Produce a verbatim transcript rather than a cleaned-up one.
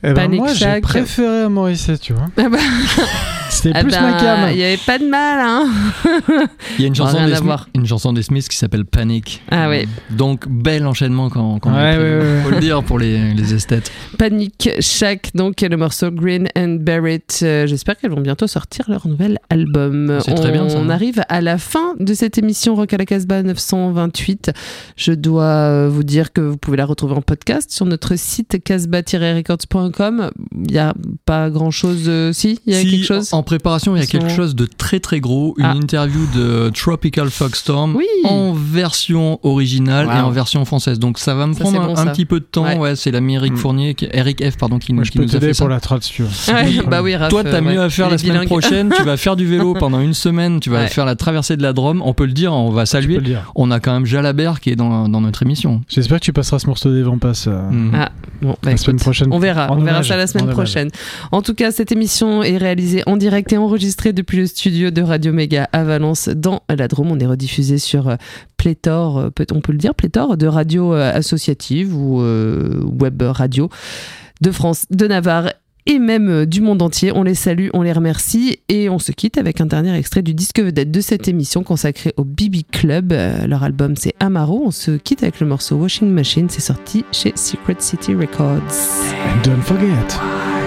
ben Panic moi, Shack. j'ai préféré à Morrissey, tu vois. Ah bah, C'était ah plus ben, ma cam. il n'y avait pas de mal, hein. Il y a une Bon, chanson, rien des à Smiths, voir. une chanson des Smiths qui s'appelle Panic. Ah ouais. Donc, bel enchaînement quand, quand Ouais, on est ouais, ouais. faut le dire pour les, les esthètes. Panic Shack, donc le morceau Green and Barrett. Euh, j'espère qu'elles vont bientôt sortir leur nouvel album. C'est très bien, ça. On arrive à la fin de cette émission Rock à la Casbah neuf cent vingt-huit. Je dois euh, vous dire que vous pouvez la retrouver en podcast sur notre site casbah tiret records point com. Il n'y a pas grand-chose. Euh, si, il y a Si, quelque chose. en préparation, il y a Ils sont- quelque chose de très très gros, une Ah. interview de Tropical Foxstorm Oui. en version originale Wow. et en version française. Donc ça va me Ça, prendre c'est un, bon, un ça. petit peu de temps. Ouais. Ouais, c'est l'ami Eric Mm. Fournier, qui, Eric F pardon, qui, Moi, nous- je qui peux nous a t'aider fait ça. pour la trad, si tu veux. Ouais, bah oui, Raph, Toi, t'as euh, mieux ouais. à faire Il la est semaine bilingue. prochaine. Tu vas faire du vélo pendant une semaine. Tu vas Ouais. faire la traversée de la Drôme. On peut le dire, on va Tu peux saluer. le dire. On a quand même Jalabert qui est dans, dans notre émission. J'espère que tu passeras ce morceau des Vampas euh, Mm. Ah, bon, bah, la semaine écoute, prochaine. on verra, En on verra hommage, ça la en semaine hommage. prochaine. En tout cas, cette émission est réalisée en direct et enregistrée depuis le studio de Radio Méga à Valence dans la Drôme. On est rediffusé sur euh, pléthore, euh, peut- on peut le dire, pléthore de radios euh, associatives ou euh, web radio de France, de Navarre et même euh, du monde entier. On les salue, on les remercie et on se quitte avec un dernier extrait du disque vedette de cette émission consacrée au B B Club. Euh, leur album c'est Amaro. On se quitte avec le morceau Washing Machine. C'est sorti chez Secret City Records. And don't forget.